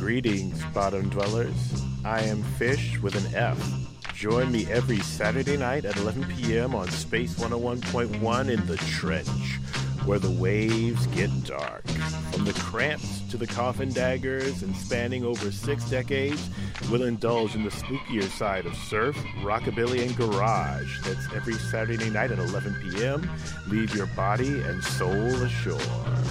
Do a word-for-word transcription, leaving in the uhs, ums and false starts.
Greetings, bottom dwellers. I am Fish with an F. Join me every Saturday night at eleven p.m. on Space one oh one point one in the Trench, where the waves get dark. From the Cramps to the Coffin Daggers and spanning over six decades, we'll indulge in the spookier side of surf, rockabilly, and garage. That's every Saturday night at eleven p.m. Leave your body and soul ashore.